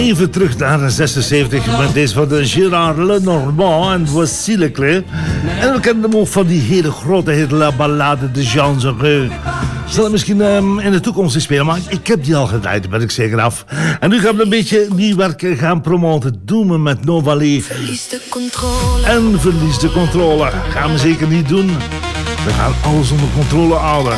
Even terug naar de 76 met deze van de Gérard Lenormand en Voici le Clé. En we kennen hem ook van die hele grote hit La Ballade de Jean Zoreux. Zal het misschien in de toekomst spelen, maar ik heb die al gedraaid, daar ben ik zeker af. En nu gaan we een beetje nieuw werk gaan promoten. Doen we met Novali. Verlies de controle. En verlies de controle. Gaan we zeker niet doen. We gaan alles onder controle houden.